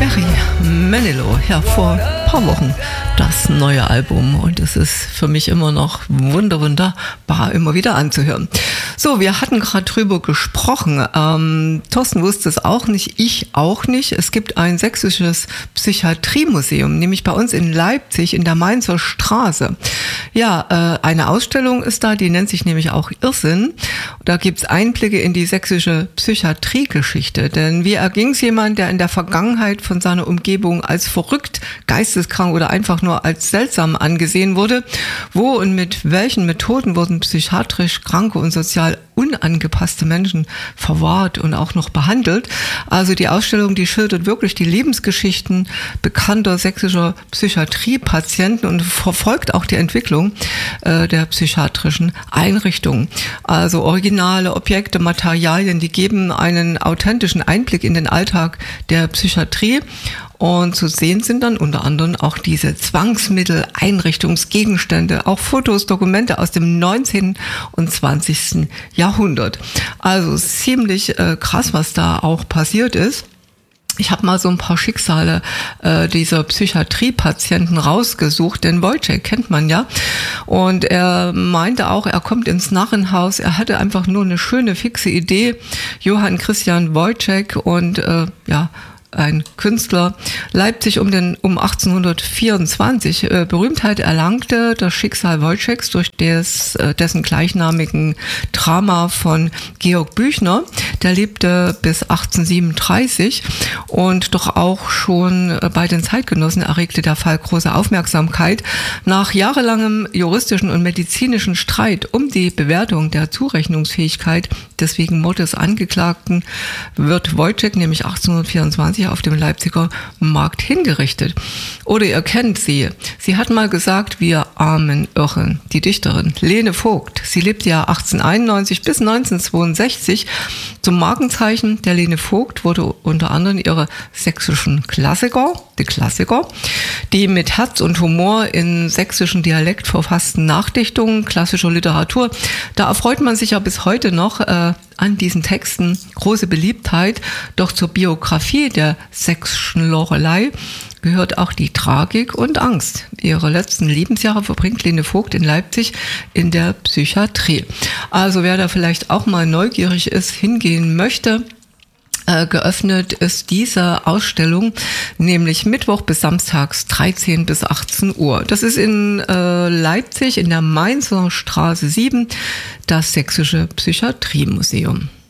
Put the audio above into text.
Barry Manilow, ja, vor ein paar Wochen das neue Album, und es ist für mich immer noch wunderbar immer wieder anzuhören. So, wir hatten gerade drüber gesprochen. Thorsten wusste es auch nicht, ich auch nicht. Es gibt ein sächsisches Psychiatriemuseum, nämlich bei uns in Leipzig in der Mainzer Straße. Ja, eine Ausstellung ist da, die nennt sich nämlich auch Irrsinn. Da gibt's Einblicke in die sächsische Psychiatriegeschichte. Denn wie erging es jemand, der in der Vergangenheit von seiner Umgebung als verrückt, geisteskrank oder einfach nur als seltsam angesehen wurde? Wo und mit welchen Methoden wurden psychiatrisch kranke und sozial unangepasste Menschen verwahrt und auch noch behandelt? Also die Ausstellung, die schildert wirklich die Lebensgeschichten bekannter sächsischer Psychiatriepatienten und verfolgt auch die Entwicklung der psychiatrischen Einrichtungen. Also originale Objekte, Materialien, die geben einen authentischen Einblick in den Alltag der Psychiatrie. Und zu sehen sind dann unter anderem auch diese Zwangsmittel, Einrichtungsgegenstände, auch Fotos, Dokumente aus dem 19. und 20. Jahrhundert. Also ziemlich krass, was da auch passiert ist. Ich habe mal so ein paar Schicksale dieser Psychiatriepatienten rausgesucht, denn Wojciech kennt man ja. Und er meinte auch, er kommt ins Narrenhaus, er hatte einfach nur eine schöne, fixe Idee. Johann Christian Wojciech und ein Künstler, Leipzig um 1824 Berühmtheit erlangte, das Schicksal Wojciechs durch dessen gleichnamigen Drama von Georg Büchner. Der lebte bis 1837 und doch auch schon bei den Zeitgenossen erregte der Fall große Aufmerksamkeit. Nach jahrelangem juristischen und medizinischen Streit um die Bewertung der Zurechnungsfähigkeit des wegen Mordes Angeklagten wird Wojciech nämlich 1824 auf dem Leipziger Markt hingerichtet. Oder ihr kennt sie. Sie hat mal gesagt, wir armen Irren. Die Dichterin Lene Vogt. Sie lebte ja 1891 bis 1962. Zum Markenzeichen der Lene Vogt wurde unter anderem ihre sächsischen Klassiker, die mit Herz und Humor in sächsischen Dialekt verfassten Nachdichtungen klassischer Literatur. Da erfreut man sich ja bis heute noch an diesen Texten große Beliebtheit. Doch zur Biografie der sächsischen Loreley gehört auch die Tragik und Angst. Ihre letzten Lebensjahre verbringt Lene Vogt in Leipzig in der Psychiatrie. Also wer da vielleicht auch mal neugierig ist, hingehen möchte, geöffnet ist diese Ausstellung nämlich Mittwoch bis Samstags 13 bis 18 Uhr. Das ist in Leipzig in der Mainzer Straße 7, das Sächsische Psychiatriemuseum.